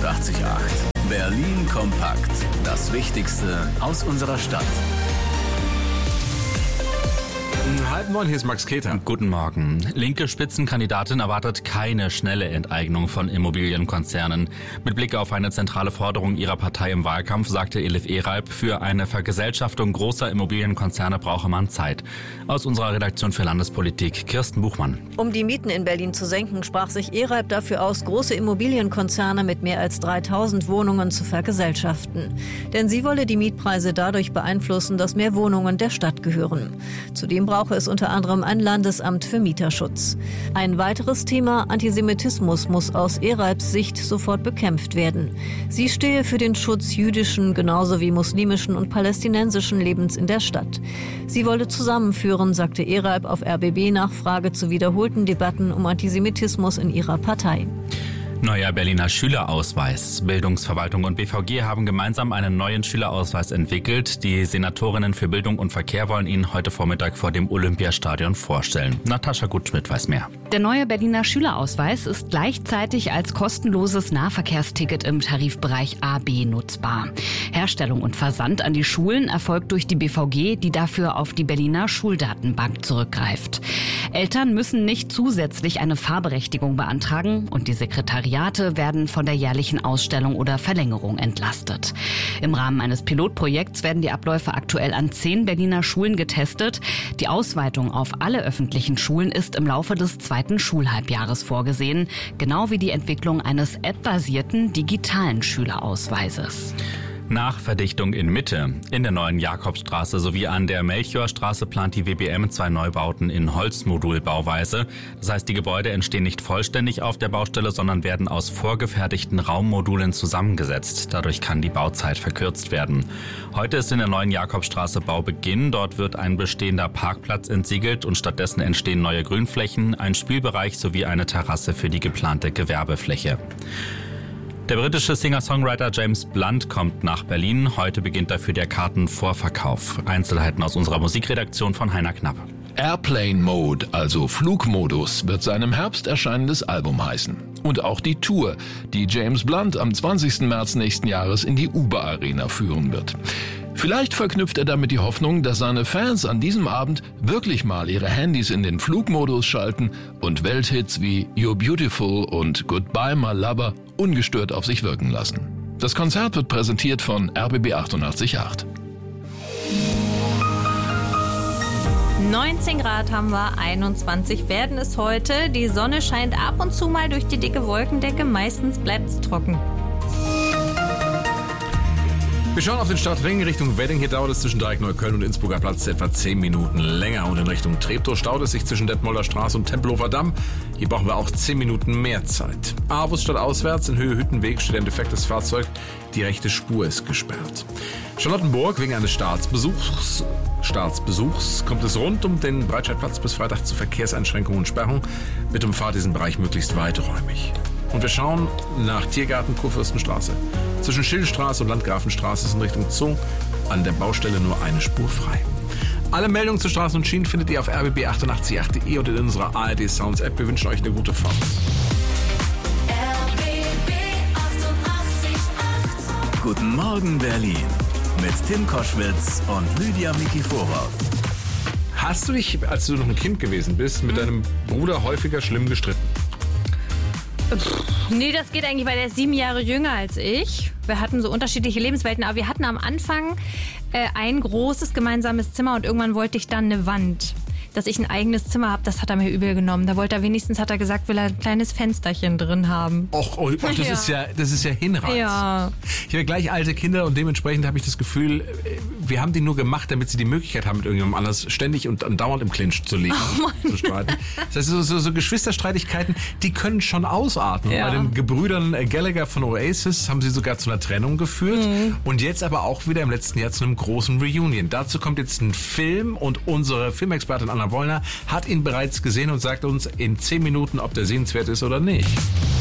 88,8. Berlin kompakt. Das Wichtigste aus unserer Stadt. 8:30, hier ist Max Keter. Guten Morgen. Linke Spitzenkandidatin erwartet keine schnelle Enteignung von Immobilienkonzernen. Mit Blick auf eine zentrale Forderung ihrer Partei im Wahlkampf sagte Elif Ereib, für eine Vergesellschaftung großer Immobilienkonzerne brauche man Zeit. Aus unserer Redaktion für Landespolitik, Kirsten Buchmann. Um die Mieten in Berlin zu senken, sprach sich Ereib dafür aus, große Immobilienkonzerne mit mehr als 3000 Wohnungen zu vergesellschaften. Denn sie wolle die Mietpreise dadurch beeinflussen, dass mehr Wohnungen der Stadt gehören. Zudem brauche es unter anderem ein Landesamt für Mieterschutz. Ein weiteres Thema: Antisemitismus muss aus Ereibs Sicht sofort bekämpft werden. Sie stehe für den Schutz jüdischen genauso wie muslimischen und palästinensischen Lebens in der Stadt. Sie wolle zusammenführen, sagte Ereib auf RBB-Nachfrage zu wiederholten Debatten um Antisemitismus in ihrer Partei. Neuer Berliner Schülerausweis. Bildungsverwaltung und BVG haben gemeinsam einen neuen Schülerausweis entwickelt. Die Senatorinnen für Bildung und Verkehr wollen ihn heute Vormittag vor dem Olympiastadion vorstellen. Natascha Gutschmidt weiß mehr. Der neue Berliner Schülerausweis ist gleichzeitig als kostenloses Nahverkehrsticket im Tarifbereich AB nutzbar. Herstellung und Versand an die Schulen erfolgt durch die BVG, die dafür auf die Berliner Schuldatenbank zurückgreift. Eltern müssen nicht zusätzlich eine Fahrberechtigung beantragen und die Sekretariate werden von der jährlichen Ausstellung oder Verlängerung entlastet. Im Rahmen eines Pilotprojekts werden die Abläufe aktuell an 10 Berliner Schulen getestet. Die Ausweitung auf alle öffentlichen Schulen ist im Laufe des zweiten Schulhalbjahres vorgesehen, genau wie die Entwicklung eines app-basierten digitalen Schülerausweises. Nachverdichtung in Mitte. In der neuen Jakobstraße sowie an der Melchiorstraße plant die WBM 2 Neubauten in Holzmodulbauweise. Das heißt, die Gebäude entstehen nicht vollständig auf der Baustelle, sondern werden aus vorgefertigten Raummodulen zusammengesetzt. Dadurch kann die Bauzeit verkürzt werden. Heute ist in der neuen Jakobstraße Baubeginn. Dort wird ein bestehender Parkplatz entsiegelt und stattdessen entstehen neue Grünflächen, ein Spielbereich sowie eine Terrasse für die geplante Gewerbefläche. Der britische Singer-Songwriter James Blunt kommt nach Berlin. Heute beginnt dafür der Kartenvorverkauf. Einzelheiten aus unserer Musikredaktion von Heiner Knapp. Airplane Mode, also Flugmodus, wird sein im Herbst erscheinendes Album heißen. Und auch die Tour, die James Blunt am 20. März nächsten Jahres in die Uber Arena führen wird. Vielleicht verknüpft er damit die Hoffnung, dass seine Fans an diesem Abend wirklich mal ihre Handys in den Flugmodus schalten und Welthits wie You're Beautiful und Goodbye My Lover ungestört auf sich wirken lassen. Das Konzert wird präsentiert von RBB 88,8. 19 Grad haben wir, 21 werden es heute. Die Sonne scheint ab und zu mal durch die dicke Wolkendecke, meistens bleibt es trocken. Wir schauen auf den Stadtring Richtung Wedding. Hier dauert es zwischen Dreieck-Neukölln und Innsbrucker Platz etwa 10 Minuten länger. Und in Richtung Treptow staut es sich zwischen Detmolder Straße und Tempelhofer Damm. Hier brauchen wir auch 10 Minuten mehr Zeit. Aarhus statt auswärts in Höhe Hüttenweg steht ein defektes Fahrzeug. Die rechte Spur ist gesperrt. Charlottenburg wegen eines Staatsbesuchs kommt es rund um den Breitscheidplatz bis Freitag zu Verkehrseinschränkungen und Sperrungen. Bitte umfahrt diesen Bereich möglichst weiträumig. Und wir schauen nach Tiergarten Kurfürstenstraße. Zwischen Schillstraße und Landgrafenstraße ist in Richtung Zoo an der Baustelle nur eine Spur frei. Alle Meldungen zu Straßen und Schienen findet ihr auf rbb888.de und in unserer ARD Sounds App. Wir wünschen euch eine gute Fahrt. RBB 88,8. Guten Morgen Berlin mit Tim Koschwitz und Lydia Mikiforov. Hast du dich, als du noch ein Kind gewesen bist, mit deinem Bruder häufiger schlimm gestritten? Nee, das geht eigentlich, weil der ist 7 Jahre jünger als ich. Wir hatten so unterschiedliche Lebenswelten, aber wir hatten am Anfang ein großes gemeinsames Zimmer und irgendwann wollte ich dann eine Wand. Dass ich ein eigenes Zimmer habe, das hat er mir übel genommen. Da wollte er wenigstens, hat er gesagt, will er ein kleines Fensterchen drin haben. Das ist ja hinreichend. Ja. Ich habe gleich alte Kinder und dementsprechend habe ich das Gefühl, wir haben die nur gemacht, damit sie die Möglichkeit haben, mit irgendjemandem anders ständig und dauernd im Clinch zu liegen, zu streiten. Das heißt, so Geschwisterstreitigkeiten, die können schon ausarten. Ja. Bei den Gebrüdern Gallagher von Oasis haben sie sogar zu einer Trennung geführt und jetzt aber auch wieder im letzten Jahr zu einem großen Reunion. Dazu kommt jetzt ein Film und unsere Filmexpertin Anna Wollner hat ihn bereits gesehen und sagt uns in 10 Minuten, ob der sehenswert ist oder nicht.